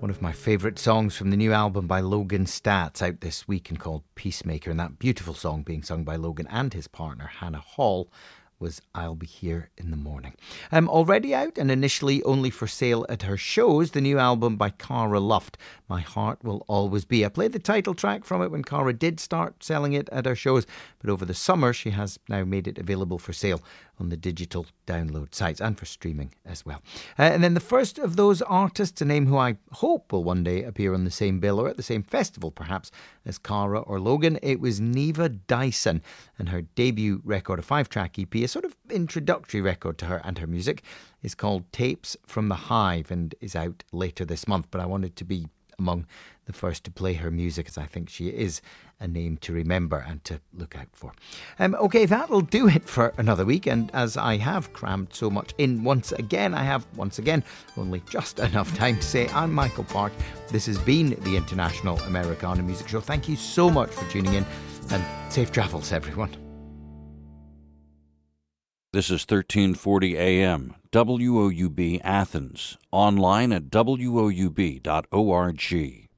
One of my favourite songs from the new album by Logan Statz, out this week and called Peacemaker, and that beautiful song being sung by Logan and his partner Hannah Hall was I'll Be Here in the Morning. Already out and initially only for sale at her shows, the new album by Cara Luft, My Heart Will Always Be. I played the title track from it when Cara did start selling it at her shows, but over the summer she has now made it available for sale on the digital download sites and for streaming as well. And then the first of those artists, a name who I hope will one day appear on the same bill or at the same festival perhaps as Cara or Logan, it was Neva Dyson, and her debut record, a 5-track EP, a sort of introductory record to her and her music, is called Tapes from the Hive and is out later this month. But I wanted to be among the first to play her music, as I think she is a name to remember and to look out for. OK, that'll do it for another week, and as I have crammed so much in once again, I have once again only just enough time to say I'm Michael Park. This has been the International Americana Music Show. Thank you so much for tuning in, and safe travels, everyone. This is 1340 AM, WOUB Athens, online at woub.org.